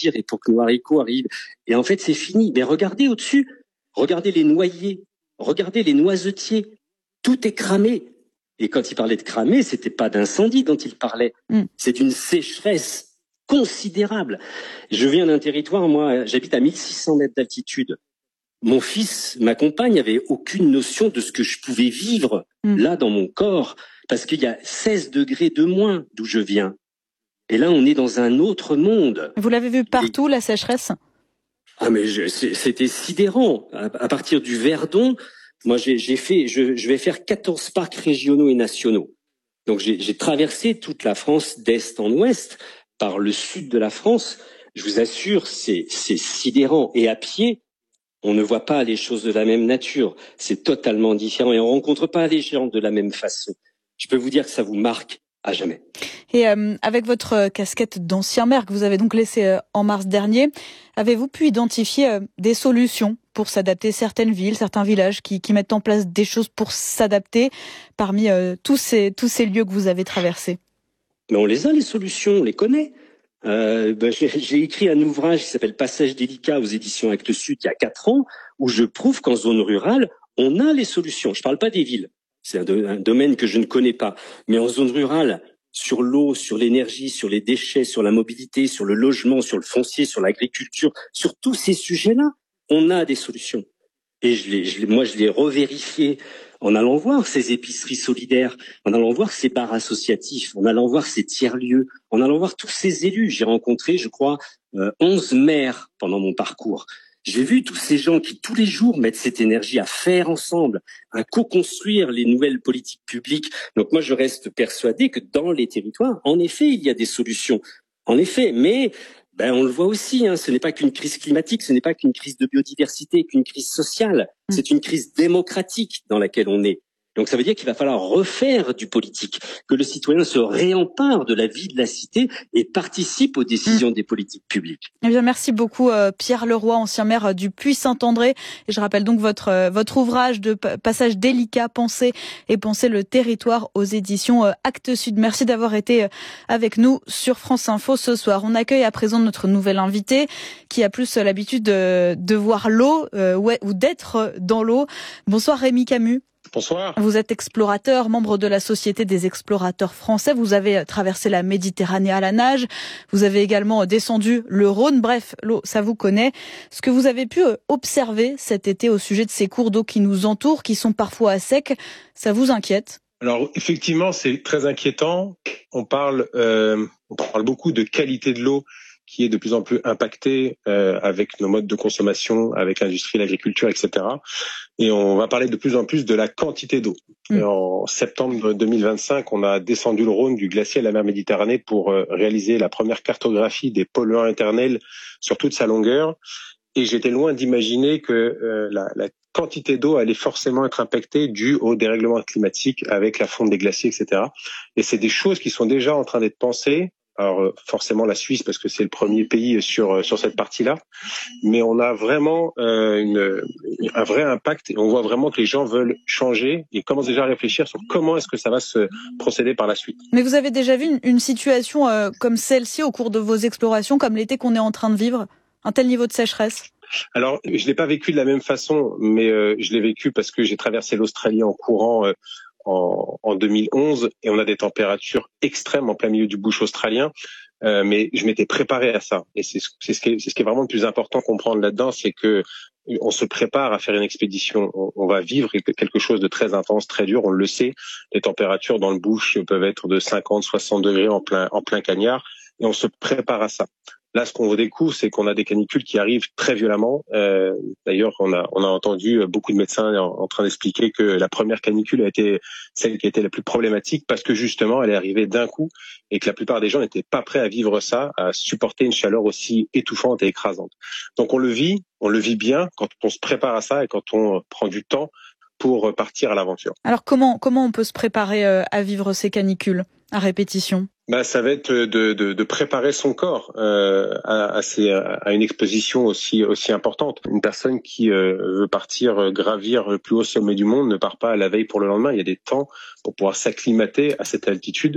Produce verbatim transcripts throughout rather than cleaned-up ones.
partir et pour que nos haricots arrivent. Et en fait, c'est fini. Mais regardez au-dessus, regardez les noyers, regardez les noisetiers. Tout est cramé. Et quand il parlait de cramer, c'était pas d'incendie dont il parlait. Mm. C'est d'une sécheresse considérable. Je viens d'un territoire, moi, j'habite à mille six cents mètres d'altitude. Mon fils, ma compagne, avait aucune notion de ce que je pouvais vivre mm. là dans mon corps, parce qu'il y a seize degrés de moins d'où je viens. Et là, on est dans un autre monde. Vous l'avez vu partout, Et... la sécheresse ? Ah mais je, c'était sidérant. À, à partir du Verdon, moi j'ai, j'ai fait, je, je vais faire quatorze parcs régionaux et nationaux. Donc j'ai, j'ai traversé toute la France d'est en ouest, par le sud de la France. Je vous assure, c'est, c'est sidérant. Et à pied, on ne voit pas les choses de la même nature. C'est totalement différent et on rencontre pas les gens de la même façon. Je peux vous dire que ça vous marque à jamais. Et euh, avec votre casquette d'ancien maire que vous avez donc laissée euh, en mars dernier, avez-vous pu identifier euh, des solutions pour s'adapter, certaines villes, certains villages qui, qui mettent en place des choses pour s'adapter parmi euh, tous ces tous ces lieux que vous avez traversés? Mais on les a, les solutions, on les connaît. Euh, ben j'ai, j'ai écrit un ouvrage qui s'appelle Passage délicat aux éditions Actes Sud il y a quatre ans, où je prouve qu'en zone rurale, on a les solutions. Je parle pas des villes. C'est un, do- un domaine que je ne connais pas. Mais en zone rurale, sur l'eau, sur l'énergie, sur les déchets, sur la mobilité, sur le logement, sur le foncier, sur l'agriculture, sur tous ces sujets-là, on a des solutions. Et je les, je les, moi, je l'ai revérifié en allant voir ces épiceries solidaires, en allant voir ces bars associatifs, en allant voir ces tiers-lieux, en allant voir tous ces élus. J'ai rencontré, je crois, euh, onze maires pendant mon parcours. J'ai vu tous ces gens qui, tous les jours, mettent cette énergie à faire ensemble, à co-construire les nouvelles politiques publiques. Donc moi, je reste persuadé que dans les territoires, en effet, il y a des solutions. En effet, mais ben, on le voit aussi, hein, ce n'est pas qu'une crise climatique, ce n'est pas qu'une crise de biodiversité, qu'une crise sociale. Mmh. C'est une crise démocratique dans laquelle on est. Donc ça veut dire qu'il va falloir refaire du politique, que le citoyen se réempare de la vie de la cité et participe aux décisions mmh. des politiques publiques. Eh bien, merci beaucoup euh, Pierre Leroy, ancien maire du Puy-Saint-André. Et je rappelle donc votre euh, votre ouvrage de p- Passage délicat, penser et penser le territoire aux éditions euh, Actes Sud. Merci d'avoir été euh, avec nous sur France Info ce soir. On accueille à présent notre nouvel invité qui a plus euh, l'habitude de, de voir l'eau euh, ou, ou d'être dans l'eau. Bonsoir Rémi Camus. Bonsoir. Vous êtes explorateur, membre de la Société des explorateurs français. Vous avez traversé la Méditerranée à la nage. Vous avez également descendu le Rhône. Bref, l'eau, ça vous connaît. Ce que vous avez pu observer cet été au sujet de ces cours d'eau qui nous entourent, qui sont parfois à sec, ça vous inquiète? Alors effectivement, c'est très inquiétant. On parle, euh, on parle beaucoup de qualité de l'eau qui est de plus en plus impactée euh, avec nos modes de consommation, avec l'industrie, l'agriculture, et cetera. Et on va parler de plus en plus de la quantité d'eau. Mmh. Et en septembre deux mille vingt-cinq, on a descendu le Rhône du glacier à la mer Méditerranée pour euh, réaliser la première cartographie des polluants éternels sur toute sa longueur. Et j'étais loin d'imaginer que euh, la, la quantité d'eau allait forcément être impactée due au dérèglement climatique avec la fonte des glaciers, et cetera. Et c'est des choses qui sont déjà en train d'être pensées. Alors forcément la Suisse parce que c'est le premier pays sur sur cette partie-là, mais on a vraiment euh, une, un vrai impact et on voit vraiment que les gens veulent changer et commencent déjà à réfléchir sur comment est-ce que ça va se procéder par la suite. Mais vous avez déjà vu une, une situation euh, comme celle-ci au cours de vos explorations, comme l'été qu'on est en train de vivre, un tel niveau de sécheresse? Alors je l'ai pas vécu de la même façon, mais euh, je l'ai vécu parce que j'ai traversé l'Australie en courant. Euh, En, en deux mille onze et on a des températures extrêmes en plein milieu du bush australien, euh, mais je m'étais préparé à ça et c'est, c'est, ce qui est, c'est ce qui est vraiment le plus important à comprendre là-dedans, c'est que on se prépare à faire une expédition, on, on va vivre quelque chose de très intense, très dur, on le sait, les températures dans le bush peuvent être de cinquante, soixante degrés en plein, en plein cagnard et on se prépare à ça. Là, ce qu'on découvre, c'est qu'on a des canicules qui arrivent très violemment. Euh, d'ailleurs, on a, on a entendu beaucoup de médecins en, en train d'expliquer que la première canicule a été celle qui a été la plus problématique parce que justement, elle est arrivée d'un coup et que la plupart des gens n'étaient pas prêts à vivre ça, à supporter une chaleur aussi étouffante et écrasante. Donc, on le vit, on le vit bien quand on se prépare à ça et quand on prend du temps pour partir à l'aventure. Alors, comment, comment on peut se préparer à vivre ces canicules à répétition? Bah, ça va être de, de, de préparer son corps euh, à, à, ces, à une exposition aussi, aussi importante. Une personne qui euh, veut partir gravir le plus haut sommet du monde ne part pas à la veille pour le lendemain. Il y a des temps pour pouvoir s'acclimater à cette altitude.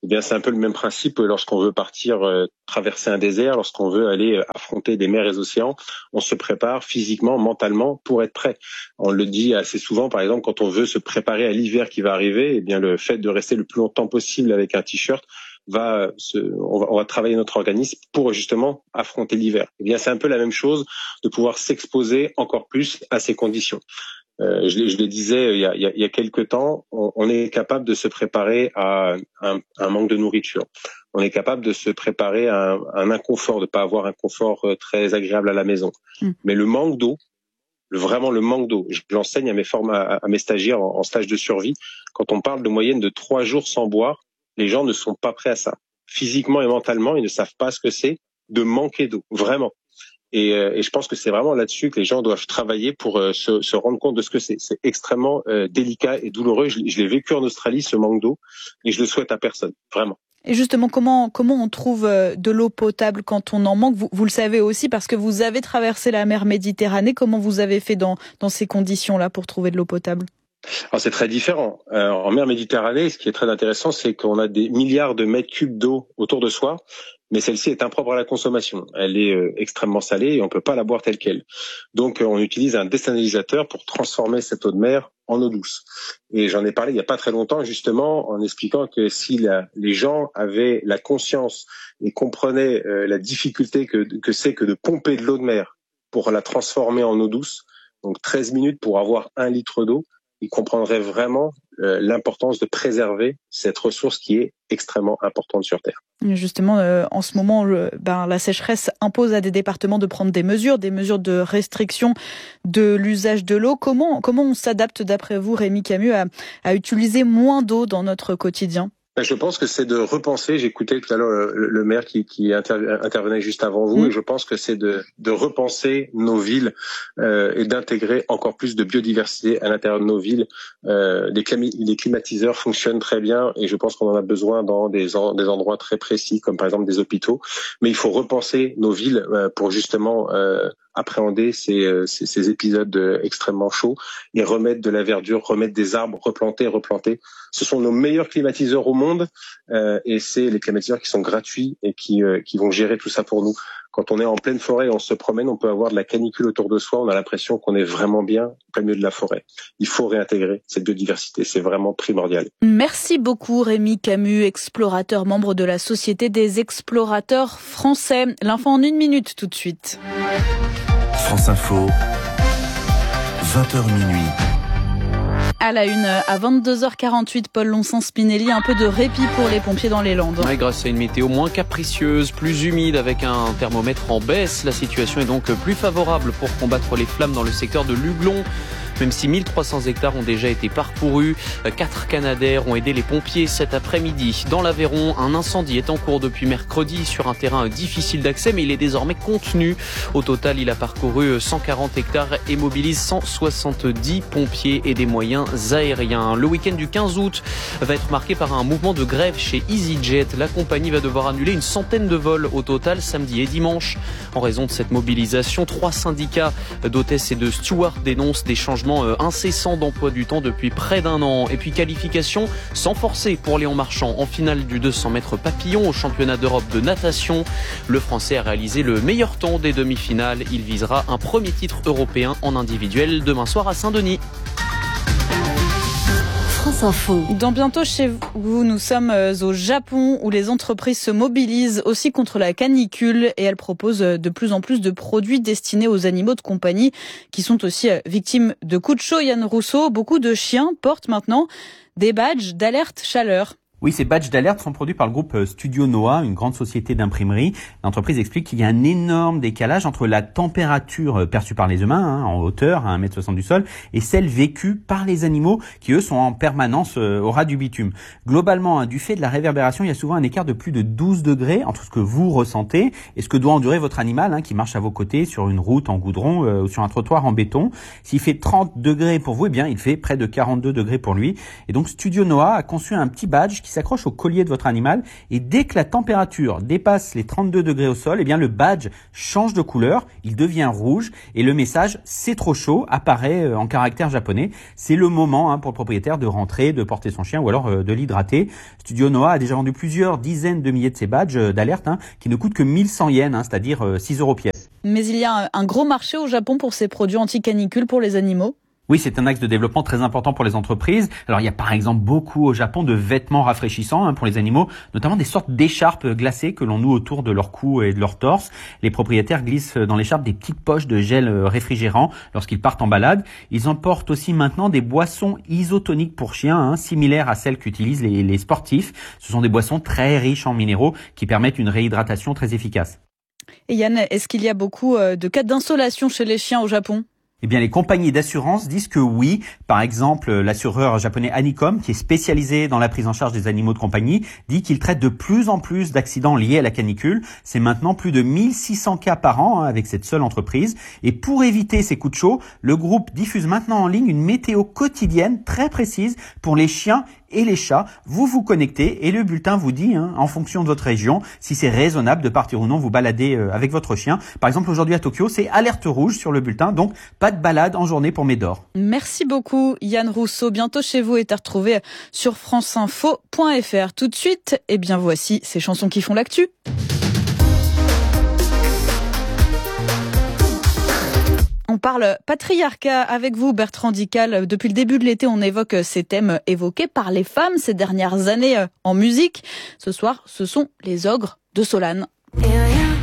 Eh bien, c'est un peu le même principe lorsqu'on veut partir euh, traverser un désert, lorsqu'on veut aller affronter des mers et des océans. On se prépare physiquement, mentalement pour être prêt. On le dit assez souvent, par exemple, quand on veut se préparer à l'hiver qui va arriver, eh bien, le fait de rester le plus longtemps possible avec un t-shirt va se, on va, on va travailler notre organisme pour justement affronter l'hiver. Eh bien, c'est un peu la même chose de pouvoir s'exposer encore plus à ces conditions. Euh, je, je le disais il y a, il y a quelques temps, on, on est capable de se préparer à un, un manque de nourriture. On est capable de se préparer à un, à un inconfort, de pas avoir un confort très agréable à la maison. Mmh. Mais le manque d'eau, le, vraiment le manque d'eau, je l'enseigne à mes formes, à, à mes stagiaires en, en stage de survie. Quand on parle de moyenne de trois jours sans boire, les gens ne sont pas prêts à ça. Physiquement et mentalement, ils ne savent pas ce que c'est de manquer d'eau, vraiment. Et, et je pense que c'est vraiment là-dessus que les gens doivent travailler pour euh, se, se rendre compte de ce que c'est. C'est extrêmement euh, délicat et douloureux. Je, je l'ai vécu en Australie, ce manque d'eau, et je le souhaite à personne, vraiment. Et justement, comment comment on trouve de l'eau potable quand on en manque ? Vous, vous le savez aussi parce que vous avez traversé la mer Méditerranée. Comment vous avez fait dans dans ces conditions-là pour trouver de l'eau potable ? Alors c'est très différent. Euh, en mer Méditerranée, ce qui est très intéressant, c'est qu'on a des milliards de mètres cubes d'eau autour de soi, mais celle-ci est impropre à la consommation. Elle est euh, extrêmement salée et on peut pas la boire telle qu'elle. Donc euh, on utilise un désalinisateur pour transformer cette eau de mer en eau douce. Et j'en ai parlé il y a pas très longtemps justement en expliquant que si la, les gens avaient la conscience et comprenaient euh, la difficulté que, que c'est que de pomper de l'eau de mer pour la transformer en eau douce, donc treize minutes pour avoir un litre d'eau, ils comprendraient vraiment euh, l'importance de préserver cette ressource qui est extrêmement importante sur Terre. Justement, euh, en ce moment, le, ben, la sécheresse impose à des départements de prendre des mesures, des mesures de restriction de l'usage de l'eau. Comment, comment on s'adapte, d'après vous, Rémi Camus, à, à utiliser moins d'eau dans notre quotidien ? Je pense que c'est de repenser. J'écoutais tout à l'heure le, le maire qui, qui intervenait juste avant vous, mmh. et je pense que c'est de, de repenser nos villes euh, et d'intégrer encore plus de biodiversité à l'intérieur de nos villes. Euh, les, climi- les climatiseurs fonctionnent très bien et je pense qu'on en a besoin dans des, en, des endroits très précis, comme par exemple des hôpitaux. Mais il faut repenser nos villes euh, pour justement euh, appréhender ces, ces, ces épisodes extrêmement chauds et remettre de la verdure, remettre des arbres, replanter, replanter. Ce sont nos meilleurs climatiseurs au monde euh, et c'est les climatiseurs qui sont gratuits et qui, euh, qui vont gérer tout ça pour nous. Quand on est en pleine forêt et on se promène, on peut avoir de la canicule autour de soi, on a l'impression qu'on est vraiment bien au plein milieu de la forêt. Il faut réintégrer cette biodiversité, c'est vraiment primordial. Merci beaucoup Rémi Camus, explorateur, membre de la Société des explorateurs français. L'info en une minute tout de suite. France Info, vingt heures minuit. À la une, à vingt-deux heures quarante-huit, Paul Lonsens-Spinelli, un peu de répit pour les pompiers dans les Landes. Ouais, grâce à une météo moins capricieuse, plus humide avec un thermomètre en baisse, la situation est donc plus favorable pour combattre les flammes dans le secteur de Luglon. Même si mille trois cents hectares ont déjà été parcourus, quatre Canadair ont aidé les pompiers cet après-midi. Dans l'Aveyron, un incendie est en cours depuis mercredi sur un terrain difficile d'accès, mais il est désormais contenu. Au total, il a parcouru cent quarante hectares et mobilise cent soixante-dix pompiers et des moyens aériens. Le week-end du quinze août va être marqué par un mouvement de grève chez EasyJet. La compagnie va devoir annuler une centaine de vols au total samedi et dimanche. En raison de cette mobilisation, trois syndicats d'hôtesses et de stewards dénoncent des changements incessant d'emploi du temps depuis près d'un an. Et puis qualification sans forcer pour Léon Marchand en finale du deux cents mètres papillon au championnat d'Europe de natation. Le Français a réalisé le meilleur temps des demi-finales. Il visera un premier titre européen en individuel demain soir à Saint-Denis. France Info. Dans Bientôt chez vous, nous sommes au Japon où les entreprises se mobilisent aussi contre la canicule et elles proposent de plus en plus de produits destinés aux animaux de compagnie qui sont aussi victimes de coups de chaud. Yann Rousseau, beaucoup de chiens portent maintenant des badges d'alerte chaleur. Oui, ces badges d'alerte sont produits par le groupe Studio Noah, une grande société d'imprimerie. L'entreprise explique qu'il y a un énorme décalage entre la température perçue par les humains, hein, en hauteur, à un mètre soixante du sol, et celle vécue par les animaux qui, eux, sont en permanence euh, au ras du bitume. Globalement, hein, du fait de la réverbération, il y a souvent un écart de plus de douze degrés entre ce que vous ressentez et ce que doit endurer votre animal, hein, qui marche à vos côtés sur une route en goudron euh, ou sur un trottoir en béton. S'il fait trente degrés pour vous, eh bien, il fait près de quarante-deux degrés pour lui. Et donc, Studio Noah a conçu un petit badge qui s'accroche au collier de votre animal et dès que la température dépasse les trente-deux degrés au sol, eh bien le badge change de couleur, il devient rouge et le message « c'est trop chaud » apparaît en caractère japonais. C'est le moment hein, pour le propriétaire de rentrer, de porter son chien ou alors euh, de l'hydrater. Studio Noah a déjà vendu plusieurs dizaines de milliers de ces badges euh, d'alerte hein, qui ne coûtent que mille cent yens, hein, c'est-à-dire euh, six euros pièce. Mais il y a un gros marché au Japon pour ces produits anti-canicule pour les animaux. Oui, c'est un axe de développement très important pour les entreprises. Alors, il y a par exemple beaucoup au Japon de vêtements rafraîchissants hein, pour les animaux, notamment des sortes d'écharpes glacées que l'on noue autour de leur cou et de leur torse. Les propriétaires glissent dans l'écharpe des petites poches de gel réfrigérant lorsqu'ils partent en balade. Ils emportent aussi maintenant des boissons isotoniques pour chiens, hein, similaires à celles qu'utilisent les, les sportifs. Ce sont des boissons très riches en minéraux qui permettent une réhydratation très efficace. Et Yann, est-ce qu'il y a beaucoup de cas d'insolation chez les chiens au Japon ? Eh bien, les compagnies d'assurance disent que oui. Par exemple, l'assureur japonais Anicom, qui est spécialisé dans la prise en charge des animaux de compagnie, dit qu'il traite de plus en plus d'accidents liés à la canicule. C'est maintenant plus de mille six cents cas par an hein, avec cette seule entreprise. Et pour éviter ces coups de chaud, le groupe diffuse maintenant en ligne une météo quotidienne très précise pour les chiens et les chats. Vous vous connectez et le bulletin vous dit, hein, en fonction de votre région, si c'est raisonnable de partir ou non vous balader euh, avec votre chien. Par exemple, aujourd'hui à Tokyo, c'est alerte rouge sur le bulletin, donc pas de balade en journée pour Médor. Merci beaucoup Yann Rousseau. Bientôt chez vous est à retrouver sur franceinfo point f r. Tout de suite, eh bien voici ces chansons qui font l'actu. On parle patriarcat avec vous, Bertrand Dical. Depuis le début de l'été, on évoque ces thèmes évoqués par les femmes ces dernières années en musique. Ce soir, ce sont les ogres de Solane.